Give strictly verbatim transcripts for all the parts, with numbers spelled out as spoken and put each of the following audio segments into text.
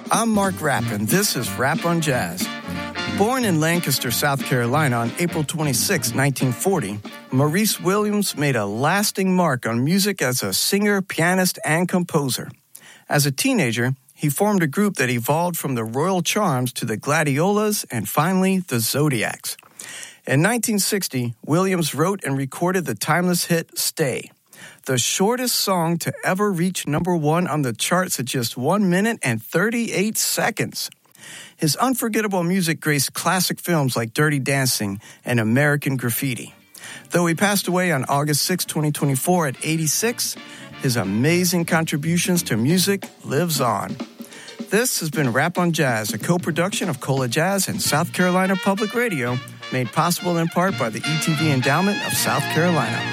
I'm Mark Rapp, and this is Rap on Jazz. Born in Lancaster, South Carolina on April twenty-sixth, nineteen forty, Maurice Williams made a lasting mark on music as a singer, pianist, and composer. As a teenager, he formed a group that evolved from the Royal Charms to the Gladiolas and finally the Zodiacs. In nineteen sixty, Williams wrote and recorded the timeless hit Stay, the shortest song to ever reach number one on the charts at just one minute and thirty-eight seconds. His unforgettable music graced classic films like Dirty Dancing and American Graffiti. Though he passed away on August sixth, twenty twenty-four at eighty-six, his amazing contributions to music lives on. This has been Rap on Jazz, a co-production of Cola Jazz and South Carolina Public Radio, made possible in part by the E T V Endowment of South Carolina.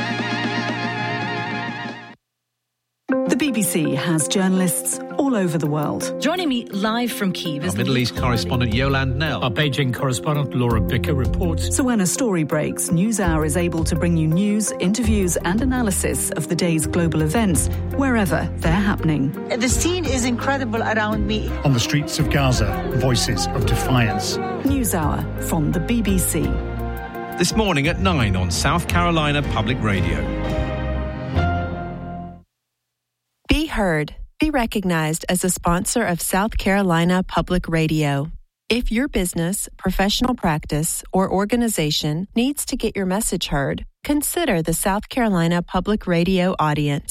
The B B C has journalists all over the world. Joining me live from Kyiv is our Middle East correspondent Yolande Knell. Our Beijing correspondent Laura Bicker reports. So when a story breaks, NewsHour is able to bring you news, interviews and analysis of the day's global events, wherever they're happening. The scene is incredible around me. On the streets of Gaza, voices of defiance. NewsHour from the B B C. This morning at nine on South Carolina Public Radio. Be heard. Be recognized as a sponsor of South Carolina Public Radio. If your business, professional practice, or organization needs to get your message heard, consider the South Carolina Public Radio audience.